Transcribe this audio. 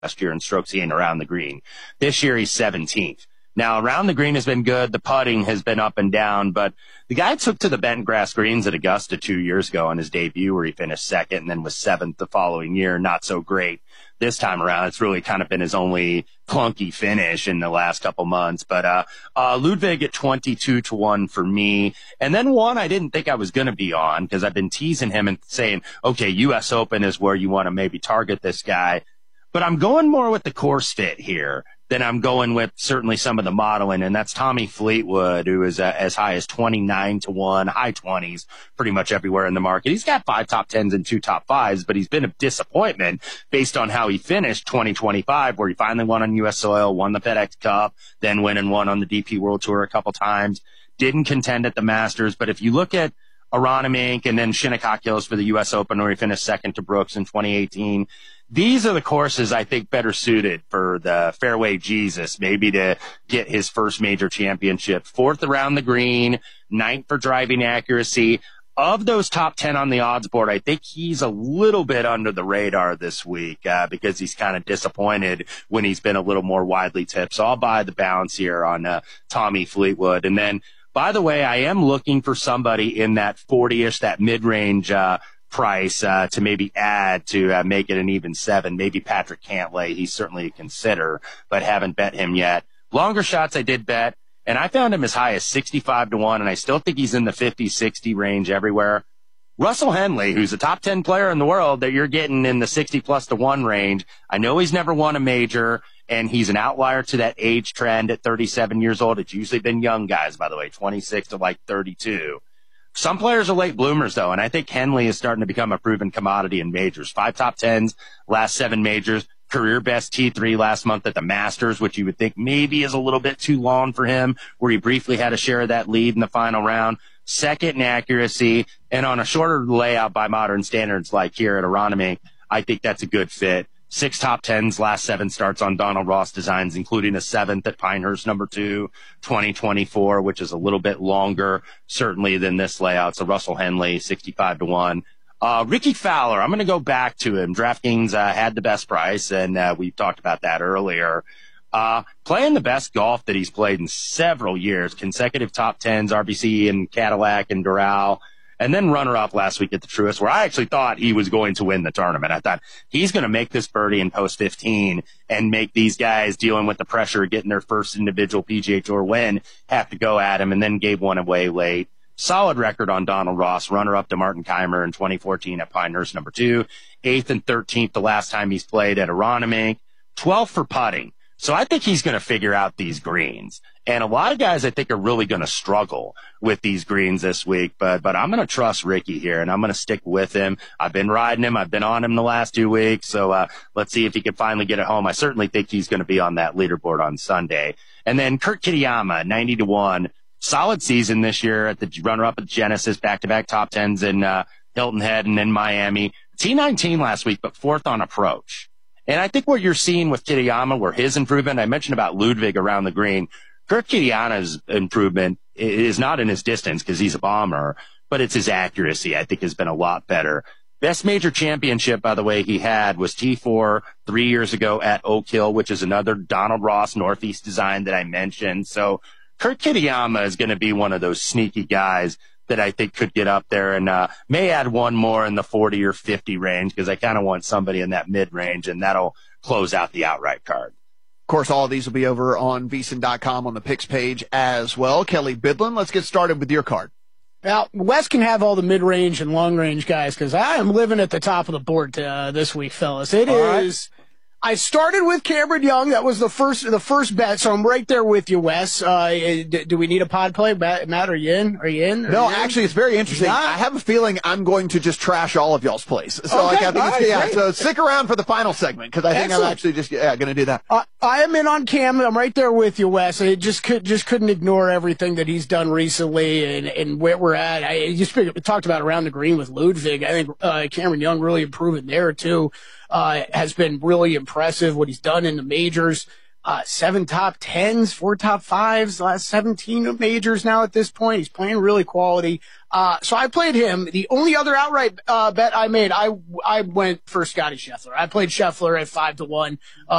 last year in strokes gained around the green. This year he's 17th. Now, around the green has been good. The putting has been up and down, but the guy took to the bent grass greens at Augusta 2 years ago on his debut where he finished second and then was seventh the following year. Not so great this time around. It's really kind of been his only clunky finish in the last couple months. But Ludwig at 22-1 for me. And then one I didn't think I was going to be on because I've been teasing him and saying, okay, U.S. Open is where you want to maybe target this guy. But I'm going more with the course fit here than I'm going with certainly some of the modeling, and that's Tommy Fleetwood, who is as high as 29-1, high 20s, pretty much everywhere in the market. He's got 5 top 10s and 2 top 5s, but he's been a disappointment based on how he finished 2025, where he finally won on U.S. soil, won the FedEx Cup, then went and won on the DP World Tour a couple times, didn't contend at the Masters. But if you look at Aronimink and then Shinnecock Hills for the U.S. Open, where he finished second to Brooks in 2018, these are the courses I think better suited for the fairway Jesus, maybe to get his first major championship. 4th around the green, 9th for driving accuracy. Of those top 10 on the odds board, I think he's a little bit under the radar this week because he's kind of disappointed when he's been a little more widely tipped. So I'll buy the bounce here on Tommy Fleetwood. And then, by the way, I am looking for somebody in that 40-ish, that mid-range price to maybe add to make it an even 7. Maybe Patrick Cantlay. He's certainly a consider, but haven't bet him yet. Longer shots I did bet, and I found him as high as 65-1, and I still think he's in the 50-60 range everywhere. Russell Henley, who's a top 10 player in the world that you're getting in the 60+1 range. I know he's never won a major, and he's an outlier to that age trend at 37 years old. It's usually been young guys, by the way, 26 to like 32. Some players are late bloomers, though, and I think Henley is starting to become a proven commodity in majors. 5 top 10s, last 7 majors, career best T3 last month at the Masters, which you would think maybe is a little bit too long for him, where he briefly had a share of that lead in the final round. Second in accuracy, and on a shorter layout by modern standards like here at Aronimink, I think that's a good fit. 6 top 10s, last 7 starts on Donald Ross designs, including a 7th at Pinehurst number 2, 2024, which is a little bit longer, certainly, than this layout. So Russell Henley, 65-1. Ricky Fowler, I'm going to go back to him. DraftKings had the best price, and we talked about that earlier. Playing the best golf that he's played in several years, consecutive top 10s, RBC and Cadillac and Doral. And then runner-up last week at the Truist, where I actually thought he was going to win the tournament. I thought he's going to make this birdie in post 15 and make these guys dealing with the pressure of getting their first individual PGA Tour win have to go at him, and then gave one away late. Solid record on Donald Ross, runner-up to Martin Keimer in 2014 at Pinehurst number 2, 8th and 13th the last time he's played at Aronimink, 12th for putting. So I think he's going to figure out these greens. And a lot of guys I think are really going to struggle with these greens this week, but I'm going to trust Ricky here, and I'm going to stick with him. I've been riding him. I've been on him the last 2 weeks. So let's see if he can finally get it home. I certainly think he's going to be on that leaderboard on Sunday. And then Kurt Kitayama, 90-1. Solid season this year at the runner-up at Genesis, back-to-back top 10s in Hilton Head and in Miami. T19 last week, but 4th on approach. And I think what you're seeing with Kitayama, where his improvement, I mentioned about Ludwig around the green, Kurt Kitayama's improvement is not in his distance because he's a bomber, but it's his accuracy, I think, has been a lot better. Best major championship, by the way, he had was T4 3 years ago at Oak Hill, which is another Donald Ross Northeast design that I mentioned. So Kurt Kitayama is going to be one of those sneaky guys that I think could get up there, and may add one more in the 40 or 50 range because I kind of want somebody in that mid-range, and that'll close out the outright card. Of course, all of these will be over on VSiN.com on the picks page as well. Kelly Bidlin, let's get started with your card. Now, Wes can have all the mid-range and long-range guys because I am living at the top of the board this week, fellas. It all is. Right. I started with Cameron Young. That was the first bet, so I'm right there with you, Wes. Do we need a pod play? Matt, are you in? No, actually, it's very interesting. I have a feeling I'm going to just trash all of y'all's plays. So, okay, I think so stick around for the final segment because I think I'm actually just going to do that. I am in on Cam. I'm right there with you, Wes. I just couldn't ignore everything that he's done recently and where we're at. I just talked about around the green with Ludwig. I think Cameron Young really improving there too. Has been really impressive what he's done in the majors. 7 top 10s, 4 top 5s, last 17 majors now at this point. He's playing really quality. So I played him. The only other outright bet I made, I went for Scotty Scheffler. I played Scheffler at 5-1.